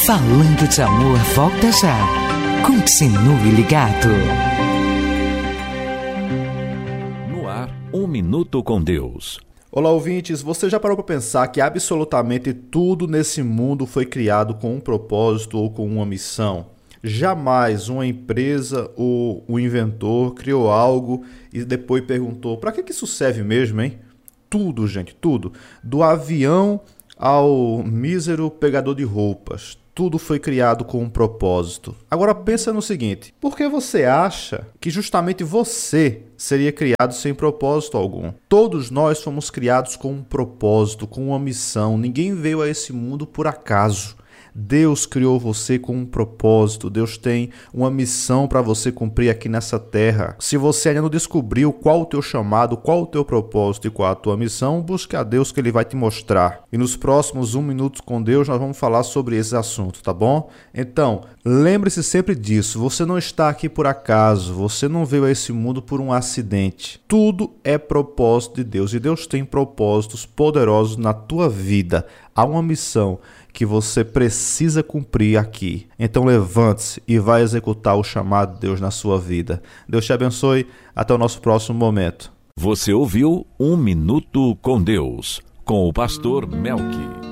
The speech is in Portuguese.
Falando de Amor volta já. Continue ligado. No ar, Um Minuto com Deus. Olá, ouvintes. Você já parou para pensar que absolutamente tudo nesse mundo foi criado com um propósito ou com uma missão? Jamais uma empresa ou um inventor criou algo e depois perguntou: para que isso serve mesmo, hein? Tudo, gente, tudo. Do avião ao mísero pegador de roupas. Tudo foi criado com um propósito. Agora pensa no seguinte: por que você acha que justamente você seria criado sem propósito algum? Todos nós fomos criados com um propósito, com uma missão. Ninguém veio a esse mundo por acaso. Deus criou você com um propósito. Deus tem uma missão para você cumprir aqui nessa terra. Se você ainda não descobriu qual o teu chamado, qual o teu propósito e qual a tua missão, busque a Deus que Ele vai te mostrar. E nos próximos 1 minuto com Deus nós vamos falar sobre esse assunto, tá bom? Então, lembre-se sempre disso. Você não está aqui por acaso. Você não veio a esse mundo por um acidente. Tudo é propósito de Deus. E Deus tem propósitos poderosos na tua vida. Há uma missão que você precisa cumprir aqui. Então levante-se e vai executar o chamado de Deus na sua vida. Deus te abençoe. Até o nosso próximo momento. Você ouviu Um Minuto com Deus, com o pastor Melqui.